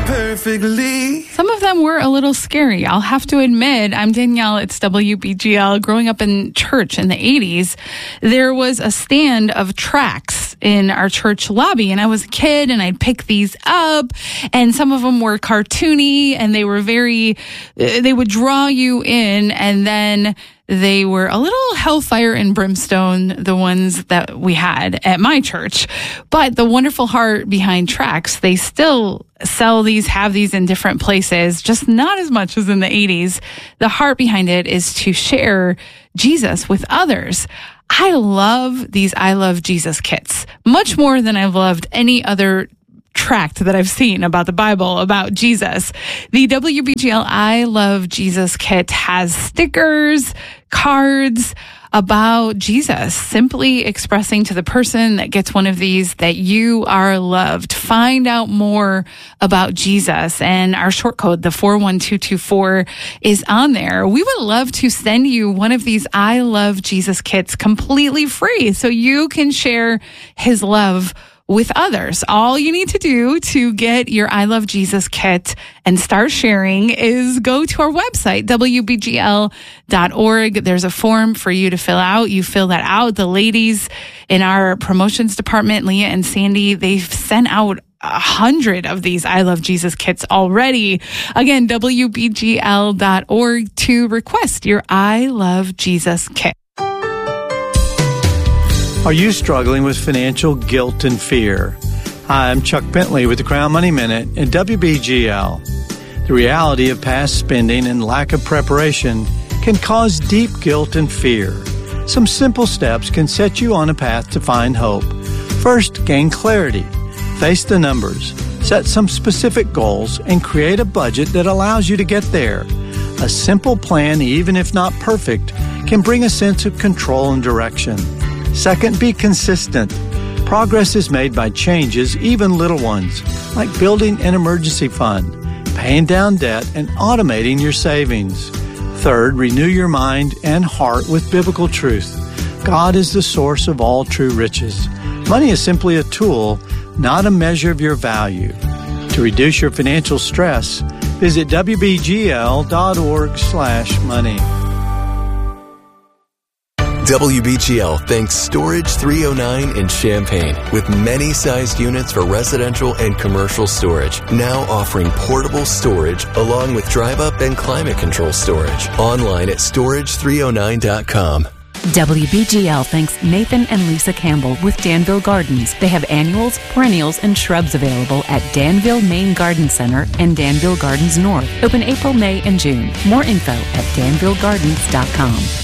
perfectly. Some of them were a little scary. I'll have to admit. I'm Danielle. It's WBGL. Growing up in church in the 80s, there was a stand of tracts in our church lobby, and I was a kid, and I'd pick these up, and some of them were cartoony, and they were they would draw you in, and then they were a little hellfire and brimstone, the ones that we had at my church. But the wonderful heart behind tracts, they still sell these, have these in different places, just not as much as in the 80s. The heart behind it is to share Jesus with others. I love these I Love Jesus kits much more than I've loved any other tract that I've seen about the Bible, about Jesus. The WBGL I Love Jesus kit has stickers, cards about Jesus, simply expressing to the person that gets one of these that you are loved. Find out more about Jesus, and our short code, the 41224, is on there. We would love to send you one of these I Love Jesus kits completely free so you can share his love with others. All you need to do to get your I Love Jesus kit and start sharing is go to our website, WBGL.org. There's a form for you to fill out. You fill that out. The ladies in our promotions department, Leah and Sandy, they've sent out 100 of these I Love Jesus kits already. Again, WBGL.org to request your I Love Jesus kit. Are you struggling with financial guilt and fear? Hi, I'm Chuck Bentley with the Crown Money Minute and WBGL. The reality of past spending and lack of preparation can cause deep guilt and fear. Some simple steps can set you on a path to find hope. First, gain clarity. Face the numbers. Set some specific goals and create a budget that allows you to get there. A simple plan, even if not perfect, can bring a sense of control and direction. Second, be consistent. Progress is made by changes, even little ones, like building an emergency fund, paying down debt, and automating your savings. Third, renew your mind and heart with biblical truth. God is the source of all true riches. Money is simply a tool, not a measure of your value. To reduce your financial stress, visit WBGL.org/money. WBGL thanks Storage 309 in Champaign, with many sized units for residential and commercial storage, now offering portable storage along with drive-up and climate control storage. Online at storage309.com. WBGL thanks Nathan and Lisa Campbell with Danville Gardens. They have annuals, perennials, and shrubs available at Danville Main Garden Center and Danville Gardens North. Open April, May, and June. More info at danvillegardens.com.